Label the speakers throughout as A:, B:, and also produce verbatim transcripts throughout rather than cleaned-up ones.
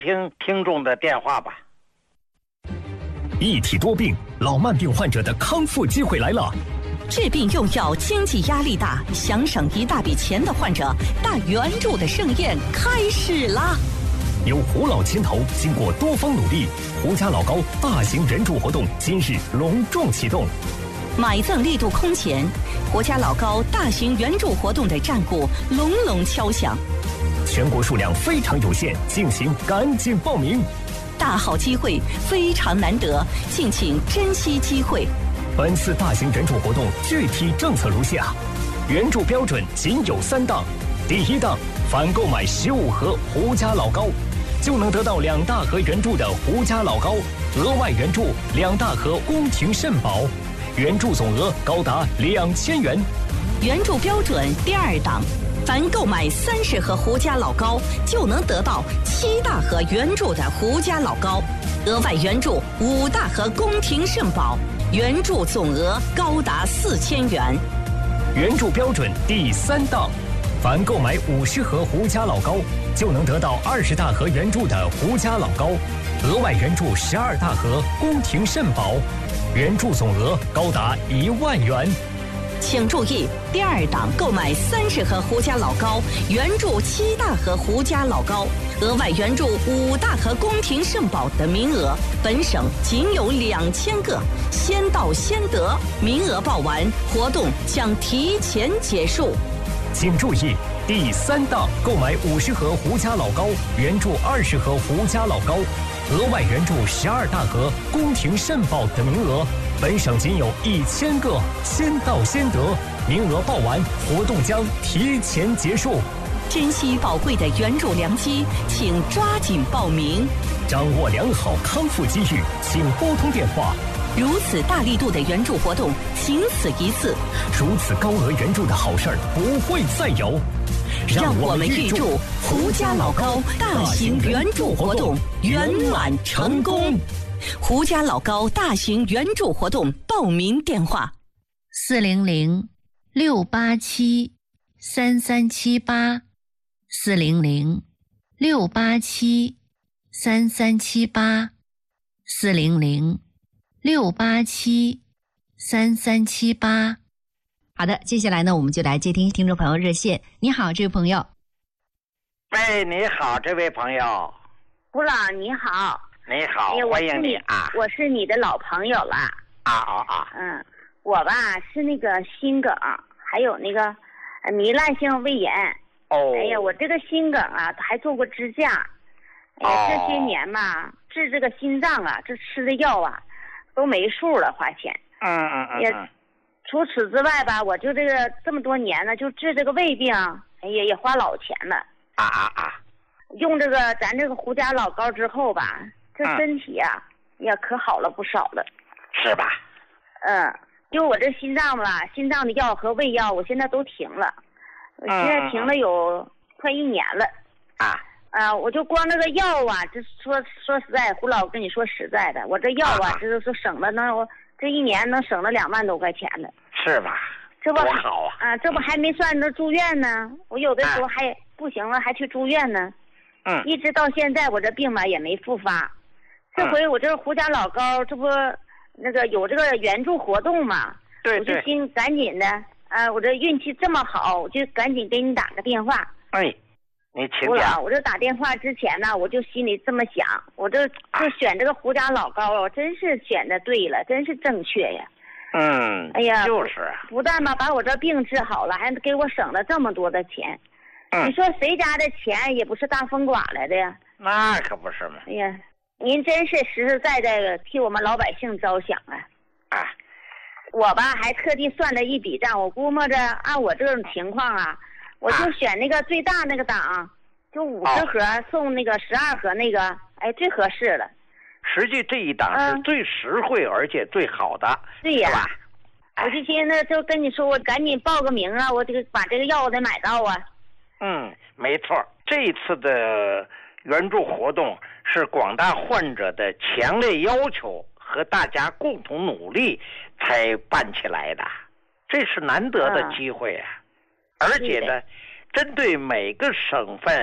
A: 听听众的电话吧。
B: 一体多病，老慢病患者的康复机会来了。
C: 治病用药经济压力大，想省一大笔钱的患者，大援助的盛宴开始啦！
B: 由胡老牵头，经过多方努力，胡家老高大型援助活动今日隆重启动。
C: 买赠力度空前，胡家老高大型援助活动的战鼓隆隆敲响。
B: 全国数量非常有限，敬请赶紧报名。
C: 大好机会非常难得，敬请珍惜机会。
B: 本次大型援助活动具体政策如下：援助标准仅有三档。第一档，凡购买十五盒胡家老高，就能得到两大盒援助的胡家老高，额外援助两大盒宫廷肾宝，援助总额高达两千元。
C: 援助标准第二档，凡购买三十盒胡家老高，就能得到七大盒援助的胡家老高，额外援助五大盒宫廷肾宝，援助总额高达四千元。
B: 援助标准第三档，凡购买五十盒胡家老高，就能得到二十大盒援助的胡家老高，额外援助十二大盒宫廷肾宝，援助总额高达一万元。
C: 请注意，第二档购买三十盒胡家老高，援助七大盒胡家老高，额外援助五大盒宫廷肾宝的名额，本省仅有两千个，先到先得，名额报完，活动将提前结束。
B: 请注意，第三档购买五十盒胡家老高，援助二十盒胡家老高，额外援助十二大盒宫廷肾宝的名额，本省仅有一千个，先到先得，名额报完，活动将提前结束。
C: 珍惜宝贵的援助良机，请抓紧报名。
B: 掌握良好康复机遇，请拨通电话。
C: 如此大力度的援助活动，仅此一次。
B: 如此高额援助的好事儿不会再有。
C: 让我们预祝胡家老高大型援助活动圆满成功。胡家老高大型援助活动报名电话：
D: 四零零六八七三三七八，四零零六八七三三七八，四零零六八七三三七八。
E: 好的，接下来呢，我们就来接听听众朋友热线。你好，这位朋友。
A: 喂，你好，这位朋友。
F: 胡老你好。
A: 你好，
F: 哎、
A: 欢迎你啊！
F: 我是你的老朋友了。
A: 啊啊啊！
F: 嗯，我吧是那个心梗，还有那个糜烂性胃炎。
A: 哦。
F: 哎呀，我这个心梗啊，还做过支架。哎呀，这些年嘛，治这个心脏啊，这吃的药啊，都没数了，花钱。
A: 嗯嗯嗯。
F: 也，除此之外吧，我就这个这么多年呢，就治这个胃病，哎呀，也花老钱了。
A: 啊啊啊！
F: 用这个咱这个胡家老高之后吧。这身体呀、啊，也可好了不少了，
A: 是吧？
F: 嗯，就我这心脏吧，心脏的药和胃药，我现在都停了，我现在停了有快一年了。
A: 啊，
F: 啊，我就光这个药啊，这说说实在，胡老跟你说实在的，我这药啊，这就是省了能有这一年能省了两万多块钱了。
A: 是吧？
F: 这不
A: 多好啊！
F: 啊，这不还没算那住院呢，我有的时候还、啊、不行了，还去住院呢。
A: 嗯，
F: 一直到现在，我这病吧也没复发。这回我这胡家老高，这不那个有这个援助活动嘛？
A: 对
F: 对。我就心赶紧的，啊，我这运气这么好，我就赶紧给你打个电话。
A: 哎，你请
F: 讲。我这打电话之前呢，我就心里这么想，我这就选这个胡家老高，我真是选的对了，真是正确呀。
A: 嗯。
F: 哎呀，
A: 就是。
F: 不但吧把我这病治好了，还给我省了这么多的钱。
A: 嗯。
F: 你说谁家的钱也不是大风刮来的呀？
A: 那可不是嘛。
F: 哎呀。您真是实实在在的替我们老百姓着想啊！
A: 啊，
F: 我吧还特地算了一笔账，我估摸着按我这种情况啊，我就选那个最大那个档，就五十盒送那个十二盒那个，哎，最合适了。
A: 实际这一档是最实惠而且最好的，
F: 对呀、
A: 是吧？
F: 我就寻思就跟你说，我赶紧报个名啊，我这个把这个药我得买到啊。
A: 嗯，没错，这一次的援助活动是广大患者的强烈要求和大家共同努力才办起来的，这是难得的机会啊！嗯、而且呢，针对每个省份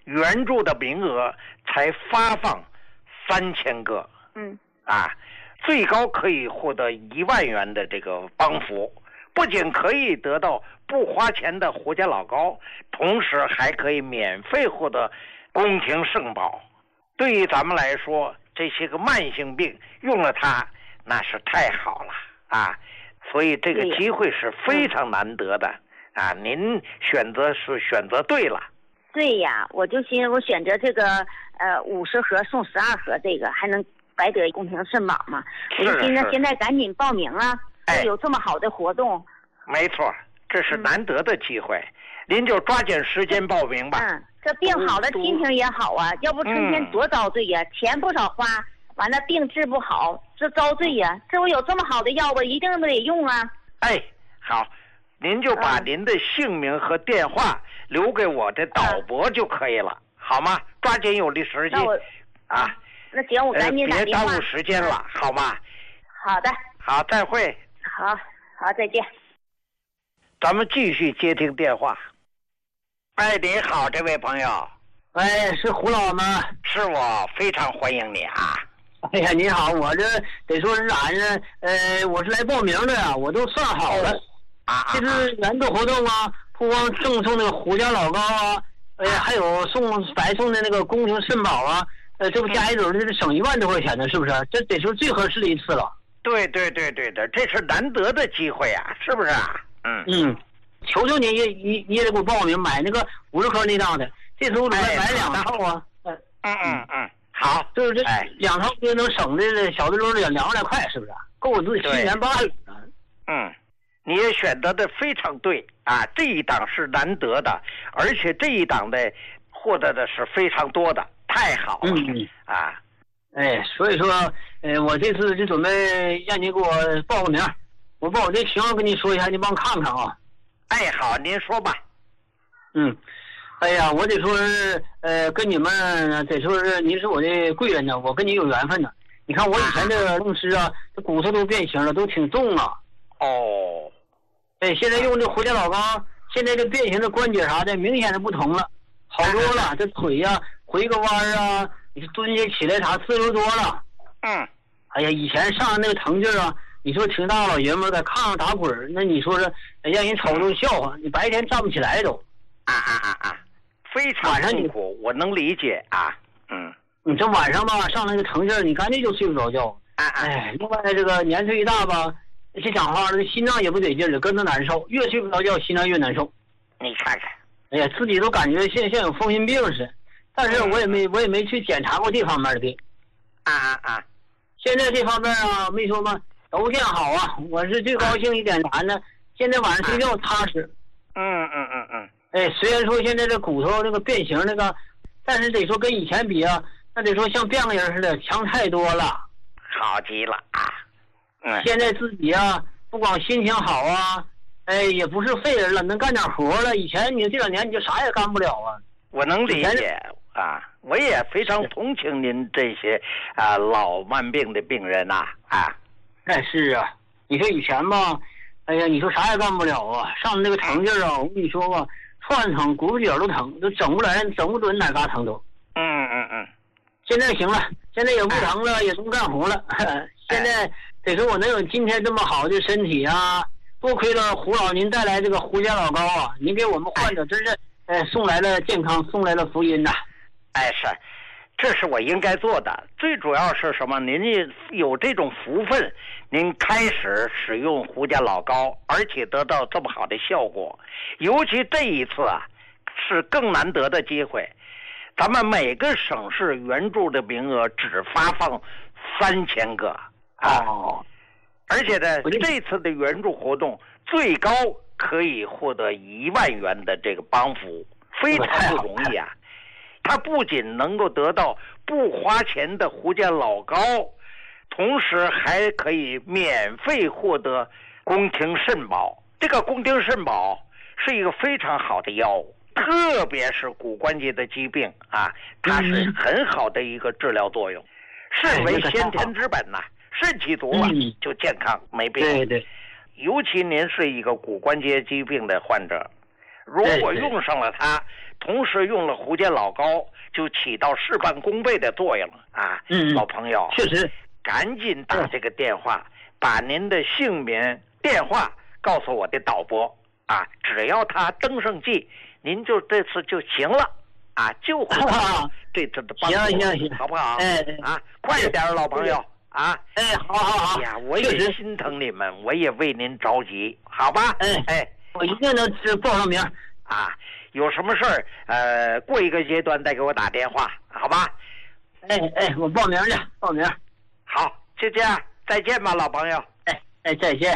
A: 援助的名额才发放三千个。
F: 嗯。
A: 啊，最高可以获得一万元的这个帮扶，不仅可以得到不花钱的胡家老高，同时还可以免费获得宫廷圣宝。对于咱们来说，这些个慢性病用了它，那是太好了啊！所以这个机会是非常难得的啊！您选择是选择对了。
F: 对呀，我就寻思我选择这个呃五十盒送十二盒，这个还能白得宫廷圣宝嘛？我就寻思现在赶紧报名啊！哎，有这么好的活动。
A: 没错，这是难得的机会，嗯、您就抓紧时间报名吧。
F: 嗯，这病好了，心情也好啊。要不春天多遭罪呀、啊嗯，钱不少花，完了病治不好，这遭罪呀、啊。这我有这么好的药，我一定得用啊。
A: 哎，好，您就把您的姓名和电话留给我的导播就可以了，嗯、好吗？抓紧有的时间啊。
F: 那行，我赶紧打电话。
A: 别耽误时间了，好吗？
F: 好的。
A: 好，再会。
F: 好，好，再见。
A: 咱们继续接听电话。哎，你好，这位朋友。
G: 哎，是胡老吗？
A: 是我，非常欢迎你啊。
G: 哎呀，你好，我这得说是啥呢？呃，我是来报名的呀，我都算好了。
A: 啊，
G: 这是援助活动啊，不光赠送那个胡家老高啊，呃，还有送白送的那个宫廷圣宝啊。呃，这不加一种，这是省一万多块钱呢，是不是？这得说最合适的一次了。
A: 对对对对的，这是难得的机会啊，是不是啊？嗯
G: 嗯，求求你也你你也得给我报名买那个五十盒那档的，这次我准备买两套啊。
A: 嗯嗯嗯嗯，好，
G: 就是这两套就能省的小的时候两两万来块，是不是？够我自己七年半了。
A: 嗯，你也选择的非常对啊，这一档是难得的，而且这一档的获得的是非常多的。太好了，
G: 嗯
A: 啊，
G: 哎，所以说，呃，我这次就准备让你给我报个名，我把我这情况跟你说一下，你帮我看看啊。
A: 哎，好，您说吧。
G: 嗯，哎呀，我得说是，呃，跟你们得说是您是我的贵人呢，我跟你有缘分呢。你看我以前这个弄湿啊，这骨头都变形了，都挺重啊。
A: 哦。
G: 哎，现在用这胡家老高，现在这变形的关节啥的明显的不同了，好多了，这腿呀、啊。回个弯啊，你蹲下起来啥自由多了。
A: 嗯，
G: 哎呀，以前上那个疼劲啊，你说挺大老爷们在炕上打滚，那你说是让人瞅都笑话，你白天站不起来都。
A: 啊啊啊啊！非常痛苦，我能理解啊。嗯，
G: 你这晚上吧上那个疼劲，你干脆就睡不着觉。
A: 哎
G: 哎，另外这个年岁一大吧，这讲话了，心脏也不得劲了，跟着难受，越睡不着觉，心脏越难受。
A: 你看看，
G: 哎呀，自己都感觉像像有风湿病似的。但是我也没我也没去检查过这方面的病，
A: 啊啊啊！
G: 现在这方面啊，没说嘛，都见好啊。我是最高兴一点啥呢？现在晚上睡觉踏实。
A: 嗯嗯嗯嗯。
G: 哎，虽然说现在这骨头那个变形那个，但是得说跟以前比啊，那得说像变个人似的，强太多了。
A: 好极了啊！嗯。
G: 现在自己啊，不光心情好啊，哎，也不是废人了，能干点活了。以前你这两年你就啥也干不了啊。
A: 我能理解。啊，我也非常同情您这些啊老慢病的病人呐啊。
G: 哎，是啊，你说以前吧，哎呀，你说啥也干不了啊，上那个疼劲啊，我跟你说吧，串疼，骨节都疼，都整不来，整不准哪嘎疼都。
A: 嗯嗯嗯。
G: 现在行了，现在也不疼了，哎、也能干活了。现在得说我能有今天这么好的身体啊，多亏了胡老您带来这个胡家老高啊，您给我们患者真是呃送来了健康，送来了福音呐。
A: 哎，是，这是我应该做的。最主要是什么？您有这种福分，您开始使用胡家老高，而且得到这么好的效果。尤其这一次啊，是更难得的机会。咱们每个省市援助的名额只发放三千个啊，
G: 哦、
A: 而且呢，这次的援助活动最高可以获得一万元的这个帮扶，非常不容易啊。他不仅能够得到不花钱的胡家老高，同时还可以免费获得宫廷肾宝。这个宫廷肾宝是一个非常好的药物，特别是骨关节的疾病啊，它是很好的一个治疗作用，肾为先天之本呐、啊，肾气足了就健康没病。
G: 对对，
A: 尤其您是一个骨关节疾病的患者， 如果用上了它，同时用了胡家老高，就起到事半功倍的作用了啊！
G: 嗯，
A: 老朋友，
G: 确实，
A: 赶紧打这个电话，把您的姓名、电话告诉我的导播啊！只要他登上记，您就这次就行了啊！就会这次的帮助，
G: 行行行，
A: 好不好？
G: 哎
A: 啊，快一点，老朋友啊！
G: 哎，好好好。
A: 哎呀，我也心疼你们，我也为您着急，好吧？
G: 哎
A: 哎，
G: 我一定能报上名
A: 啊！有什么事儿，呃，过一个阶段再给我打电话，好吧？
G: 哎哎，我报名去，报名。
A: 好，就这样，再见吧，老朋友。
G: 哎哎，再见。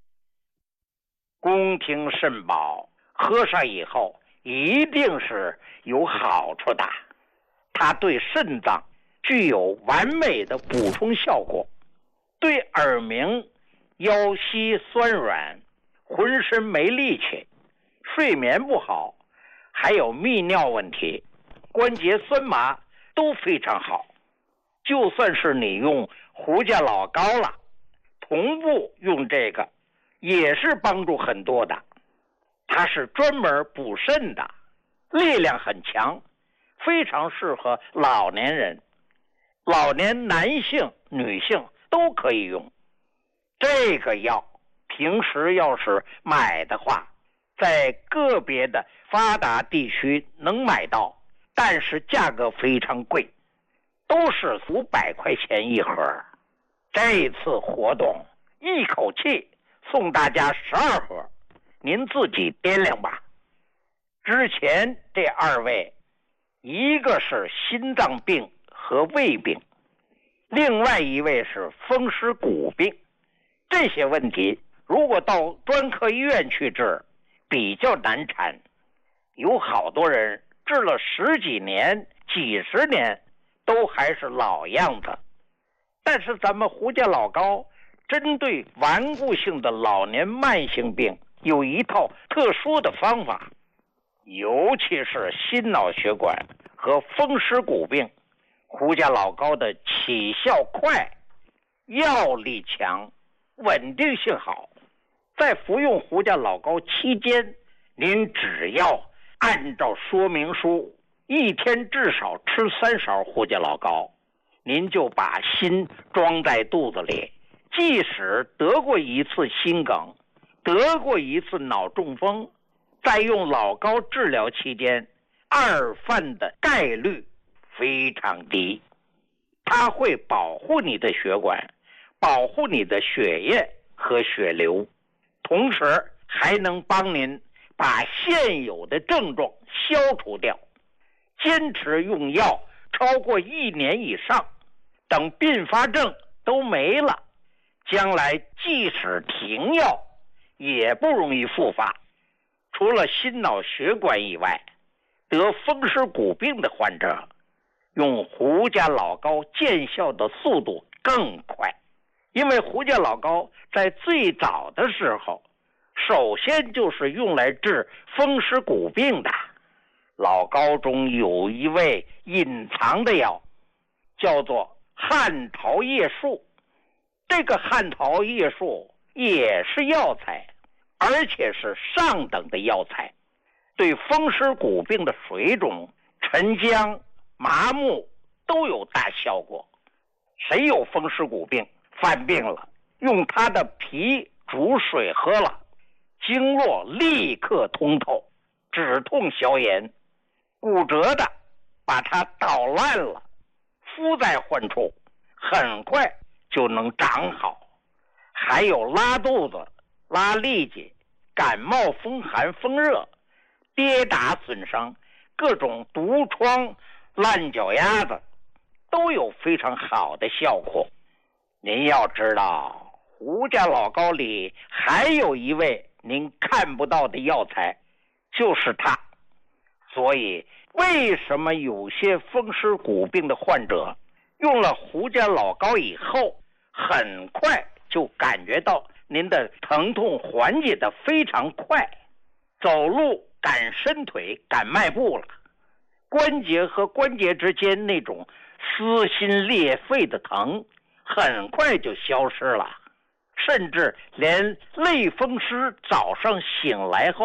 A: 宫廷肾宝喝上以后一定是有好处的，它对肾脏具有完美的补充效果，对耳鸣、腰膝酸软、浑身没力气、睡眠不好，还有泌尿问题、关节酸麻都非常好。就算是你用胡家老高了，同步用这个也是帮助很多的。它是专门补肾的，力量很强，非常适合老年人，老年男性、女性都可以用。这个药平时要是买的话，在个别的发达地区能买到，但是价格非常贵，都是五百块钱一盒。这次活动一口气送大家十二盒，您自己掂量吧。之前这二位，一个是心脏病和胃病，另外一位是风湿骨病。这些问题如果到专科医院去治比较难缠，有好多人治了十几年、几十年都还是老样子。但是咱们胡家老高针对顽固性的老年慢性病有一套特殊的方法，尤其是心脑血管和风湿骨病，胡家老高的起效快，药力强，稳定性好。在服用胡家老高期间，您只要按照说明书一天至少吃三勺胡家老高，您就把心装在肚子里，即使得过一次心梗，得过一次脑中风，在用老高治疗期间，二犯的概率非常低。它会保护你的血管，保护你的血液和血流，同时还能帮您把现有的症状消除掉。坚持用药超过一年以上，等并发症都没了，将来即使停药也不容易复发。除了心脑血管以外，得风湿骨病的患者用胡家老高见效的速度更快，因为胡家老高在最早的时候首先就是用来治风湿骨病的。老高中有一味隐藏的药叫做汉桃叶树，这个汉桃叶树也是药材，而且是上等的药材，对风湿骨病的水肿、沉僵、麻木都有大效果。谁有风湿骨病犯病了，用它的皮煮水喝了，经络立刻通透，止痛消炎。骨折的把它捣烂了，敷在患处，很快就能长好。还有拉肚子、拉痢疾、感冒、风寒、风热、跌打损伤、各种毒疮、烂脚丫子，都有非常好的效果。您要知道，胡家老高里还有一味您看不到的药材，就是它。所以为什么有些风湿骨病的患者用了胡家老高以后，很快就感觉到您的疼痛缓解的非常快，走路敢伸腿敢迈步了，关节和关节之间那种撕心裂肺的疼很快就消失了，甚至连类风湿早上醒来后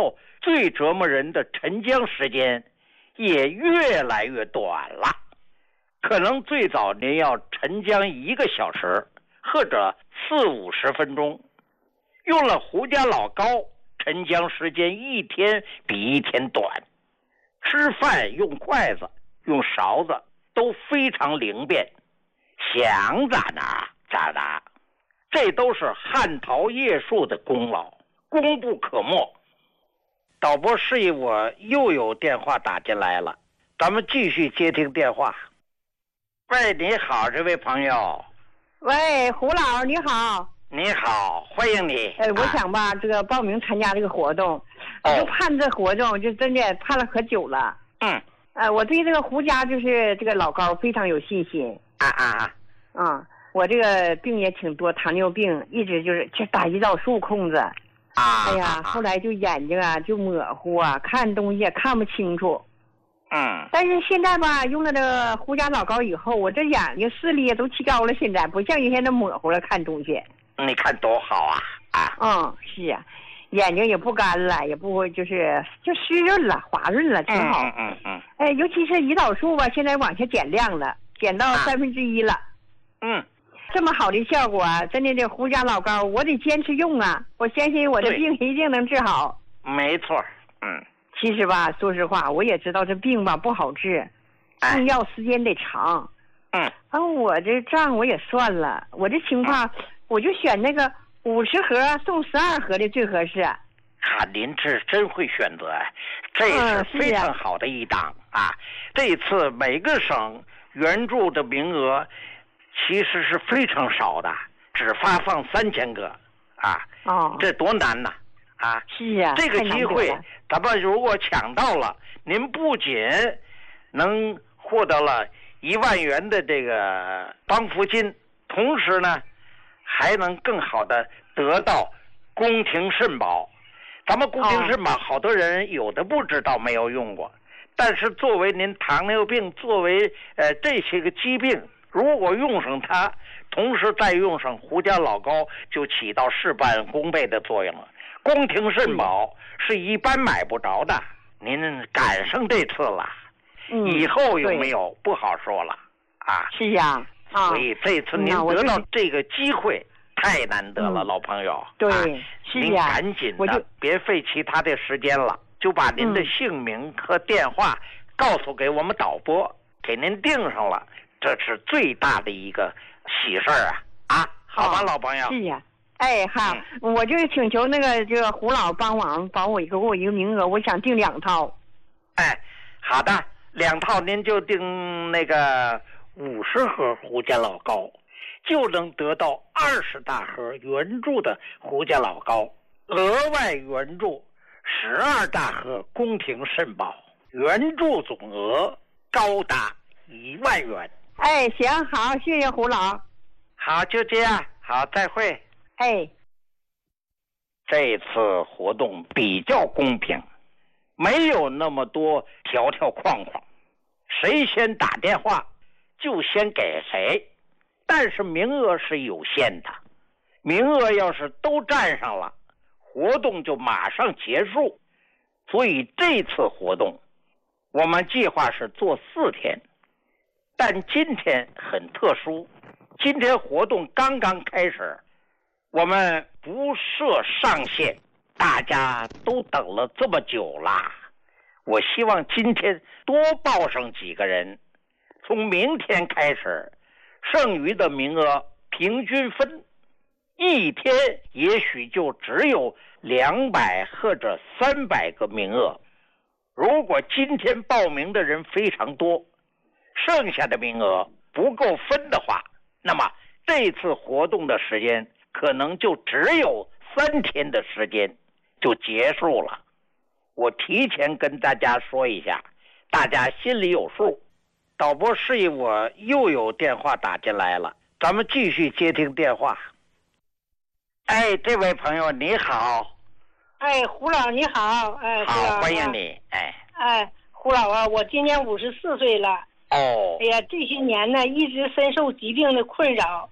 A: 最折磨人的沉僵时间也越来越短了。可能最早您要沉僵一个小时或者四五十分钟，用了胡家老膏，沉僵时间一天比一天短。吃饭用筷子用勺子都非常灵便，想咋拿咋拿，这都是汉陶叶树的功劳，功不可没。导播示意我又有电话打进来了，咱们继续接听电话。喂，你好，这位朋友。
H: 喂，胡老你好。
A: 你好，欢迎你。
H: 哎，我想吧，啊、这个报名参加这个活动，我就盼这活动，就真的盼了可久了。
A: 嗯。
H: 呃，我对这个胡家就是这个老高非常有信心。
A: 啊啊啊！
H: 啊，我这个病也挺多，糖尿病一直就是就打胰岛素控制。
A: 啊。
H: 哎呀，后来就眼睛啊就模糊啊，看东西也看不清楚。
A: 嗯。
H: 但是现在吧，用了这个胡家老膏以后，我这眼睛视力也都提高了，现在不像原先那模糊了看东西。
A: 你看多好啊！啊。
H: 嗯，是啊，眼睛也不干了，也不就是就湿润了、滑润了，挺好。
A: 嗯嗯嗯。
H: 哎，尤其是胰岛素吧，现在往下减量了，减到三分之一了。
A: 嗯。
H: 这么好的效果，真的这胡家老膏，我得坚持用啊！我相信我的病一定能治好。
A: 没错，嗯。
H: 其实吧，说实话，我也知道这病吧不好治，用药时间得长。
A: 嗯。
H: 啊，我这账我也算了，我这情况。嗯，我就选那个五十盒送十二盒的最合适。啊，
A: 您这真会选择，这是非常好的一档、嗯、啊！这次每个省援助的名额其实是非常少的，只发放三千个啊！
H: 哦，
A: 这多难呐！啊，
H: 是啊，
A: 这个机会咱们如果抢到了，您不仅能获得了一万元的这个帮扶金，同时呢。还能更好的得到宫廷肾宝。咱们宫廷肾宝好多人有的不知道，没有用过，但是作为您糖尿病，作为呃这些个疾病，如果用上它，同时再用上胡家老膏，就起到事半功倍的作用了。宫廷肾宝是一般买不着的，您赶上这次了，
H: 嗯、
A: 以后有没有不好说了啊？
H: 是呀。
A: 所以这次您得到这个机会太难得了，
H: 嗯、
A: 老朋友。
H: 对，
A: 啊、
H: 是
A: 您赶紧的，别费其他的时间了，就把您的姓名和电话告诉给我们导播，嗯、给您定上了，这是最大的一个喜事儿啊！啊，好吧，老朋友。
H: 是呀，哎哈，嗯、我就请求那个这个胡老帮忙帮我一个给我一个名额，我想订两套。
A: 哎，好的，两套您就订那个。五十盒胡家老膏，就能得到二十大盒援助的胡家老膏，额外援助十二大盒宫廷肾宝，援助总额高达一万元。
H: 哎，行，好，谢谢胡老。
A: 好，就这样，好，再会。
H: 哎，
A: 这次活动比较公平，没有那么多条条框框，谁先打电话就先给谁，但是名额是有限的，名额要是都占上了，活动就马上结束。所以这次活动我们计划是做四天，但今天很特殊，今天活动刚刚开始，我们不设上限，大家都等了这么久了，我希望今天多报上几个人，从明天开始，剩余的名额平均分，一天也许就只有两百或者三百个名额。如果今天报名的人非常多，剩下的名额不够分的话，那么这次活动的时间可能就只有三天的时间就结束了。我提前跟大家说一下，大家心里有数。导播示意我又有电话打进来了，咱们继续接听电话。哎，这位朋友你好。
I: 哎，胡老你好。哎，
A: 好，欢迎你。哎，
I: 哎，胡老啊，我今年五十四岁了。
A: 哦。
I: 哎呀，这些年呢，一直深受疾病的困扰。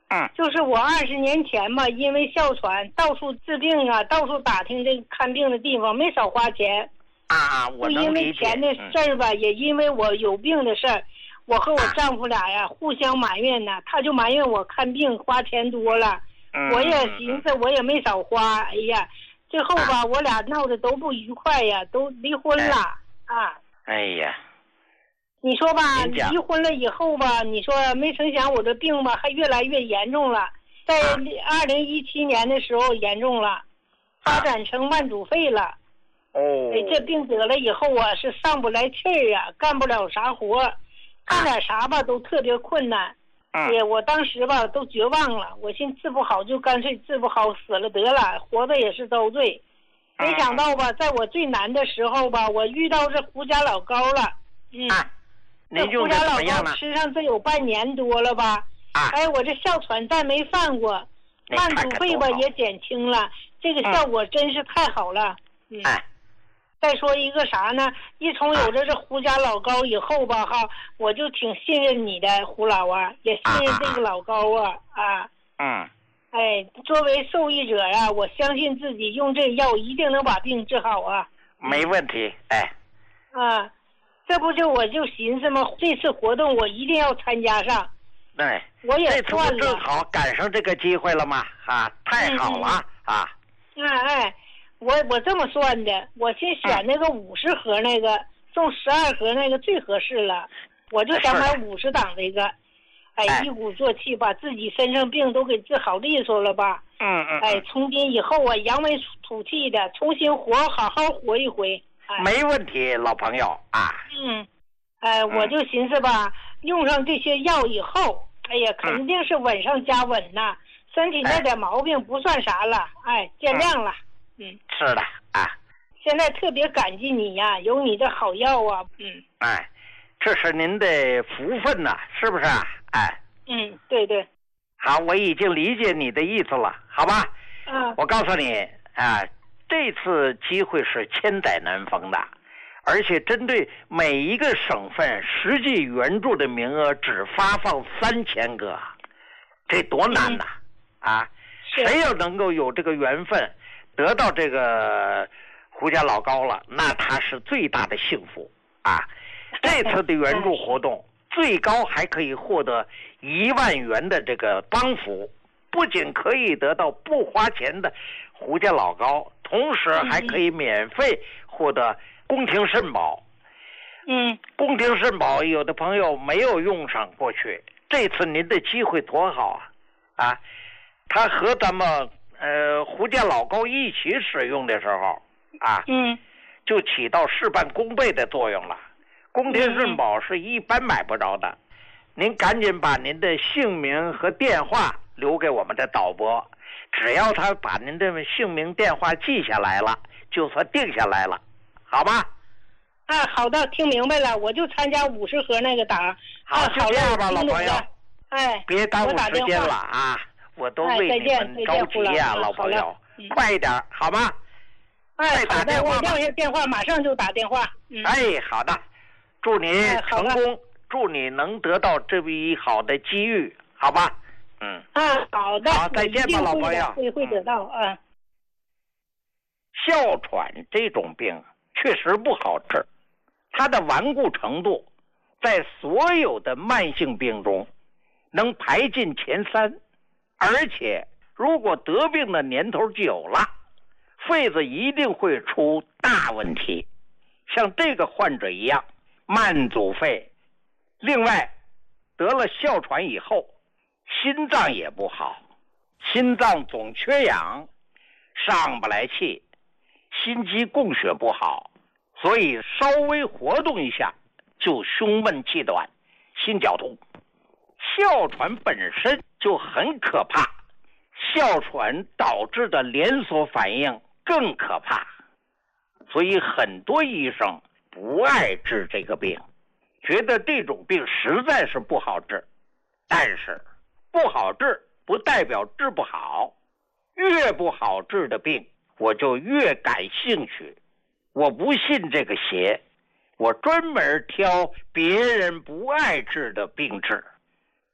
A: 嗯，
I: 就是我二十年前嘛，因为哮喘到处治病啊，到处打听这个看病的地方，没少花钱。
A: 啊，我能理解。
I: 就因为钱的事儿吧，嗯、也因为我有病的事儿，我和我丈夫俩呀、啊、互相埋怨呢。他就埋怨我看病花钱多了，
A: 嗯、
I: 我也寻思我也没少花。哎呀，最后吧，啊、我俩闹得都不愉快呀，都离婚了、哎、啊。
A: 哎呀。
I: 你说吧，离婚了以后吧，你说没成想我这病吧还越来越严重了，在二零一七年的时候严重了，发展成慢阻肺了。
A: 哦，
I: 哎，这病得了以后啊，是上不来气儿啊，干不了啥活，干点啥吧都特别困难。
A: 嗯，
I: 也我当时吧都绝望了，我寻治不好就干脆治不好死了得了，活着也是遭罪。没想到吧，在我最难的时候吧，我遇到这胡家老高了。嗯。
A: 啊，
I: 这胡家老高吃上这有半年多了吧？
A: 啊，
I: 哎，我这哮喘再没犯过，慢阻肺吧也减轻了，这个效果真是太好了。嗯。
A: 哎。
I: 再说一个啥呢？一从有这这胡家老高以后吧，哈，我就挺信任你的胡老啊，也信任这个老高啊啊。
A: 嗯。
I: 哎，作为受益者啊，我相信自己用这药一定能把病治好啊。
A: 没问题，哎。
I: 啊。这不就我就寻思嘛，这次活动我一定要参加上。
A: 对，
I: 我也算了。
A: 这次正好赶上这个机会了嘛，啊，太好了、
I: 嗯、
A: 啊！
I: 哎哎，我我这么算的，我先选那个五十盒那个，嗯、送十二盒那个最合适了，我就想买五十档这个，哎，
A: 哎
I: 一鼓作气把自己身上病都给治好利索了吧？
A: 嗯嗯。
I: 哎，从今以后啊，扬眉吐气的，重新活，好好活一回。
A: 没问题，老朋友啊。
I: 嗯，哎，我就寻思吧，嗯、用上这些药以后，哎呀，肯定是稳上加稳呐、嗯，身体那点毛病不算啥了，哎，见谅了。嗯，
A: 嗯是的啊。
I: 现在特别感激你呀，有你的好药啊。嗯。
A: 哎，这是您的福分呐、啊，是不是啊？哎。
I: 嗯，对对。
A: 好，我已经理解你的意思了，好吧？
I: 嗯。
A: 我告诉你啊。这次机会是千载难逢的，而且针对每一个省份实际援助的名额只发放三千个，这多难呐、啊！啊，谁要能够有这个缘分得到这个胡家老高了，那他是最大的幸福啊！这次的援助活动最高还可以获得一万元的这个帮扶，不仅可以得到不花钱的胡家老高，同时还可以免费获得宫廷肾宝。
I: 嗯，
A: 宫廷肾宝有的朋友没有用上过去，这次您的机会多好啊！啊，他和咱们呃胡家老高一起使用的时候啊，
I: 嗯，
A: 就起到事半功倍的作用了。宫廷肾宝是一般买不着的，您赶紧把您的姓名和电话留给我们的导播。只要他把您的姓名电话记下来了，就算定下来了，好吧？
I: 啊，好的，听明白了，我就参加五十盒那个档。
A: 好，就这样吧，老朋友。
I: 哎，
A: 别耽误时间了啊！我都为你们着急呀、啊，老朋友，
I: 嗯、
A: 快一点，好吗？
I: 哎，好的，我撂下电话，马上就打电话。嗯、
A: 哎，好的，祝你成功，哎、祝你能得到这笔好的机遇，好吧？嗯
I: 啊，好的，
A: 好，再见吧，老朋友。
I: 会会得到啊。
A: 哮喘这种病确实不好治，它的顽固程度在所有的慢性病中能排进前三，而且如果得病的年头久了，肺子一定会出大问题，像这个患者一样慢阻肺。另外，得了哮喘以后，心脏也不好，心脏总缺氧，上不来气，心肌供血不好，所以稍微活动一下就胸闷气短，心绞痛。哮喘本身就很可怕，哮喘导致的连锁反应更可怕，所以很多医生不爱治这个病，觉得这种病实在是不好治。但是不好治不代表治不好，越不好治的病我就越感兴趣。我不信这个邪，我专门挑别人不爱治的病治。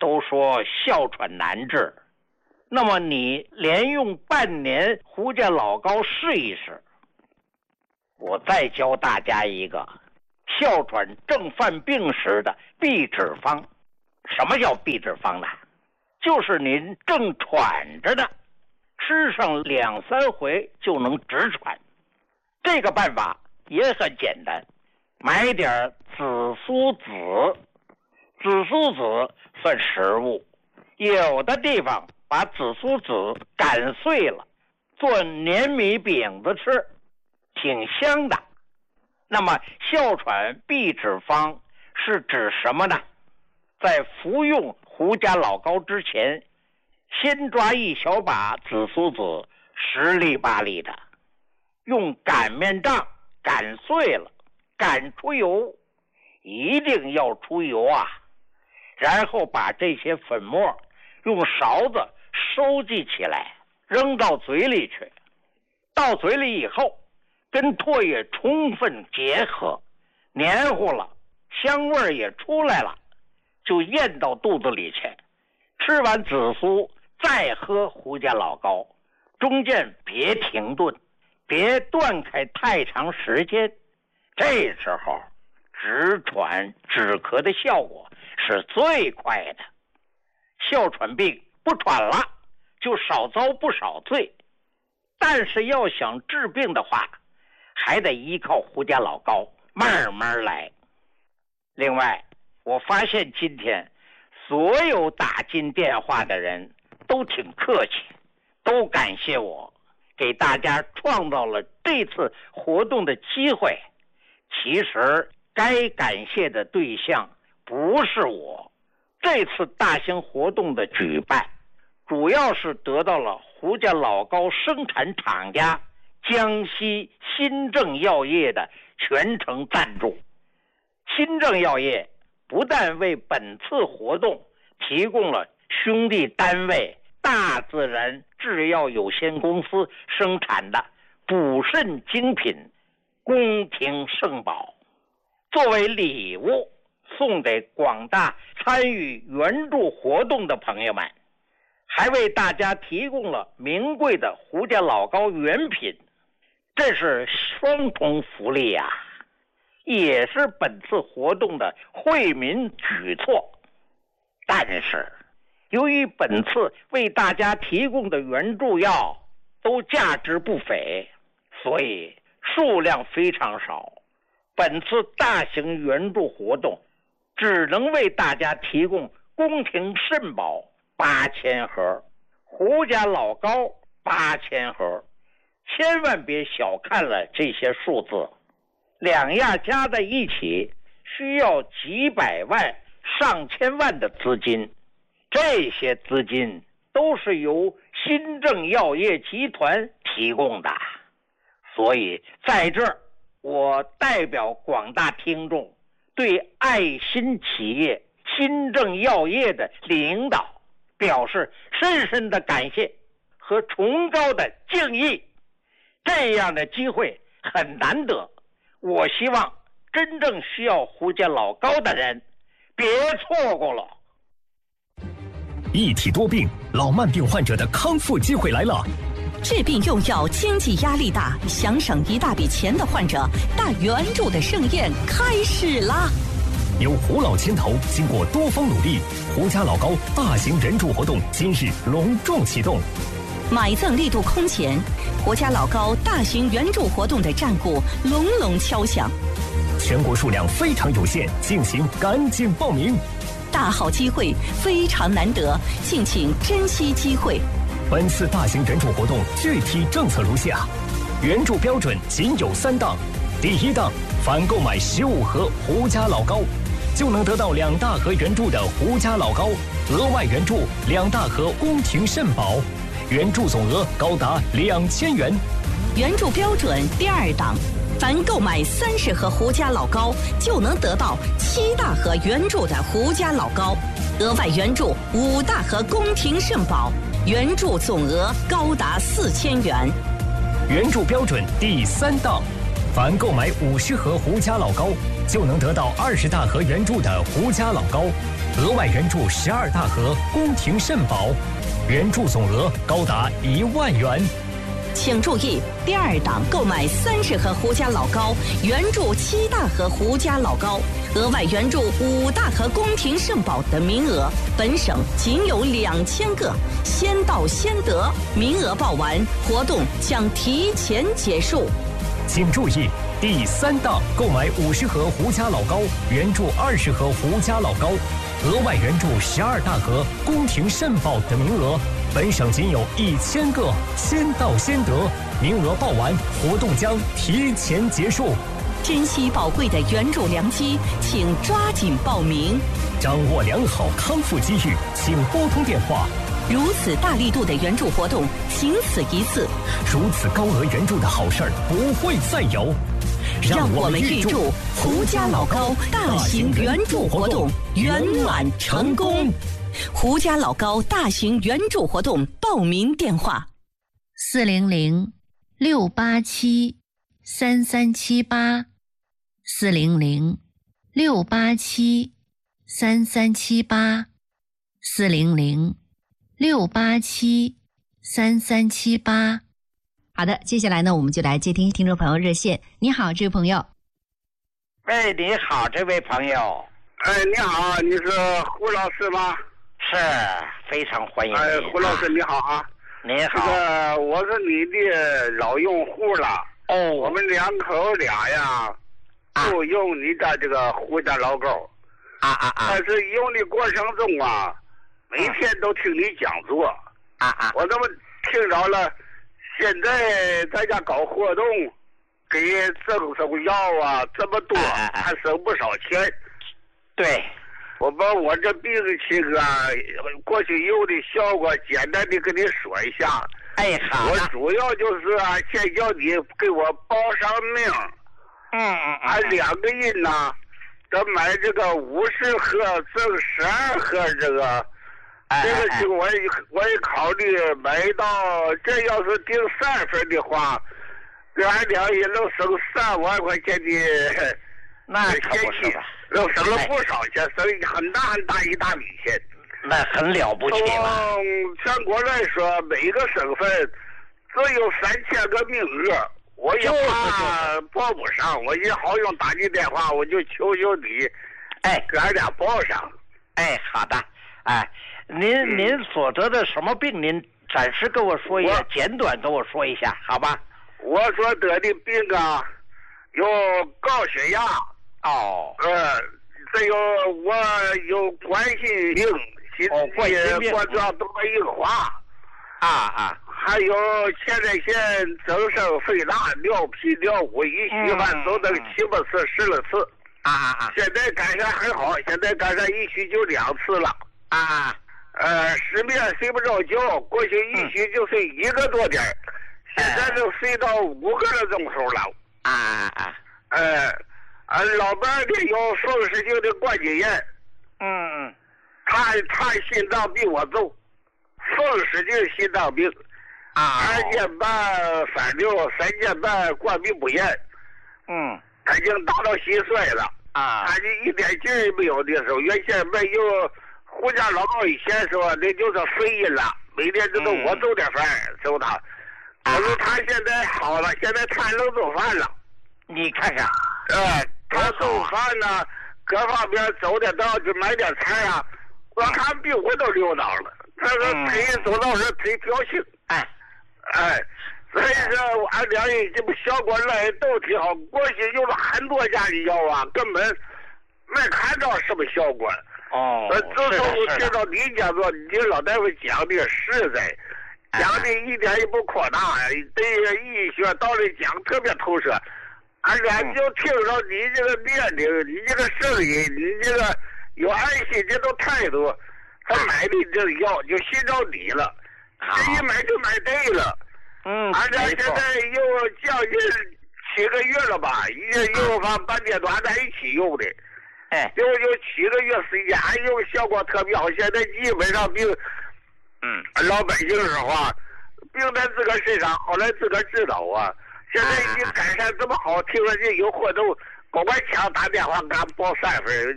A: 都说哮喘难治，那么你连用半年胡家老膏试一试。我再教大家一个哮喘正犯病时的避止方。什么叫避止方呢？就是您正喘着呢，吃上两三回就能止喘。这个办法也很简单，买点紫苏籽，紫苏籽算食物，有的地方把紫苏籽擀碎了，做黏米饼子吃，挺香的。那么哮喘避止方是指什么呢？在服用胡家老膏之前，先抓一小把紫苏籽，十粒八粒的，用擀面杖擀碎了，擀出油，一定要出油啊！然后把这些粉末用勺子收集起来，扔到嘴里去。到嘴里以后，跟唾液充分结合，黏糊了，香味也出来了，就咽到肚子里去。吃完紫苏再喝胡家老膏，中间别停顿，别断开太长时间。这时候止喘止咳的效果是最快的。哮喘病不喘了，就少遭不少罪。但是要想治病的话，还得依靠胡家老膏，慢慢来。另外，我发现今天所有打进电话的人都挺客气，都感谢我，给大家创造了这次活动的机会。其实该感谢的对象不是我，这次大型活动的举办主要是得到了胡家老膏生产厂家江西新正药业的全程赞助。新正药业不但为本次活动提供了兄弟单位大自然制药有限公司生产的补肾精品宫廷圣宝，作为礼物送给广大参与援助活动的朋友们，还为大家提供了名贵的胡家老膏原品，这是双重福利呀、啊，也是本次活动的惠民举措。但是由于本次为大家提供的援助药都价值不菲，所以数量非常少。本次大型援助活动只能为大家提供宫廷肾宝八千盒，胡家老膏八千盒，千万别小看了这些数字，两样加在一起需要几百万上千万的资金，这些资金都是由新正药业集团提供的。所以在这儿我代表广大听众对爱心企业新正药业的领导表示深深的感谢和崇高的敬意。这样的机会很难得，我希望真正需要胡家老膏的人别错过了。
B: 一体多病，老慢病患者的康复机会来了。
C: 治病用药经济压力大，想省一大笔钱的患者，大援助的盛宴开始啦！
B: 由胡老牵头，经过多方努力，胡家老膏大型援助活动今日隆重启动。
C: 买赠力度空前，胡家老膏大型援助活动的战鼓隆隆敲响。
B: 全国数量非常有限，敬请赶紧报名。
C: 大好机会非常难得，敬请珍惜机会。
B: 本次大型援助活动具体政策如下：援助标准仅有三档。第一档，凡购买十五盒胡家老膏，就能得到两大盒援助的胡家老膏，额外援助两大盒宫廷肾宝，援助总额高达两千元。
C: 援助标准第二档，凡购买三十盒胡家老膏，就能得到七大盒援助的胡家老膏，额外援助五大盒宫廷肾宝，援助总额高达四千元。
B: 援助标准第三档，凡购买五十盒胡家老膏，就能得到二十大盒援助的胡家老膏， 额外援助十二大盒宫廷肾宝，援助总额高达一万元。
C: 请注意，第二档购买三十盒胡家老高，援助七大盒胡家老高，额外援助五大盒宫廷肾宝的名额，本省仅有两千个，先到先得，名额报完，活动将提前结束。
B: 请注意，第三档购买五十盒胡家老高，援助二十盒胡家老高，额外援助十二大盒宫廷肾宝的名额，本省仅有一千个，先到先得，名额报完，活动将提前结束。
C: 珍惜宝贵的援助良机，请抓紧报名。
B: 掌握良好康复机遇，请拨通电话。
C: 如此大力度的援助活动，仅此一次。
B: 如此高额援助的好事儿不会再有。
C: 让我们预祝胡家老高大型援助活动圆满成功。胡家老高大型援助活动报名电话：
D: 四零零六八七三三七八，四零零六八七三三七八，四零零六八七三三七八。
E: 好的，接下来呢，我们就来接听听众朋友热线。你好，这位朋友。
A: 喂，你好，这位朋友。
J: 哎，你好，你是胡老师吗？
A: 是，非常欢迎你。
J: 哎，胡老师你好啊。
A: 你好。
J: 这个我是你的老用户了。
A: 哦。
J: 我们两口俩呀，都用你的这个胡家老高。
A: 啊啊啊！
J: 但是用的过程中啊，每天都听你讲座。
A: 啊啊！
J: 我怎么听着了？现在在家搞活动，给赠送药啊，这么多，还省不少钱。
A: 对，
J: 我把我这病情啊，过去有的效果，简单的跟你说一下。
A: 哎，好。
J: 我主要就是啊，先叫你给我报上名。
A: 嗯嗯。
J: 俺两个人呐，得买这个五十盒赠十二盒这个。这个就我也我也考虑买到，这要是订三份的话，这俺俩也能省三万块钱的
A: 那可不是吧？
J: 能省了不少钱，省很大很大一大笔钱。
A: 那很了不起了。
J: 从全国来说，每个省份只有三千个名额，我也怕报不上，我也好用打你电话，我就求求你，
A: 哎，
J: 给俺俩报上。
A: 哎，好的，哎。您、嗯、您所得的什么病？您暂时跟我说一下，简短跟我说一下，好吧？
J: 我所得的病啊，有高血压。
A: 哦。
J: 呃，这有我有冠心病，心肌冠状动脉硬化。
A: 啊啊。
J: 还有前列腺增生肥大、尿频尿污、一虚饭走的七八次、十来次。
A: 啊啊啊！
J: 现在改善很好，现在改善一虚就两次了。
A: 啊。
J: 呃，失眠睡不着觉，过去一宿就睡一个多点，嗯、现在就睡到五个多钟头了。
A: 啊啊啊！
J: 呃，俺老伴儿的有风湿性的关节炎。
A: 嗯。
J: 他他心脏比我重，风湿性心脏病。
A: 啊。
J: 二年半三六，三年半关闭不严。
A: 嗯。
J: 他已经达到心衰了。
A: 啊。
J: 他就一点劲儿没有的时候，原先没有。胡家老高以前说那就是肺炎了，每天都是我做点饭收他。可是他现在好了，现在他能做饭了。
A: 你看看，
J: 呃，他做饭呢，各方面走点道就买点菜啊，我看病我都溜达了。他说腿走道是腿飘性，
A: 哎，
J: 哎，所以说俺俩人这不效果来都挺好。过去用了很多家的药啊，根本没看到什么效果。
A: 哦，
J: 呃，自从听到你讲说，你老大夫讲的实在，讲的一点也不扩大，对医学道理讲特别透彻。俺俩就听着你这个年龄，你这个声音，你这个有爱心这种态度，他买的这个药就信着你了，这一买就买对了。
A: 嗯，
J: 俺俩现在又将近七个月了吧，已经又把半阶段在一起用的。就有七个月时间，还有效果特别好。现在基本上病，
A: 嗯，
J: 老百姓说话，病在自个身上，好来自个知道啊。现在已经改善这么好，听说这有活动，赶快抢打电话给俺报三份。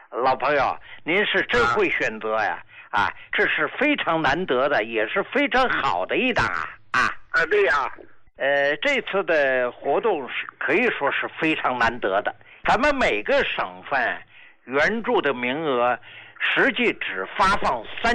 A: 老朋友，您是真会选择呀！啊，这是非常难得的，也是非常好的一档啊！啊
J: 啊，对呀、啊。
A: 呃，这次的活动是可以说是非常难得的。咱们每个省份援助的名额，实际只发放三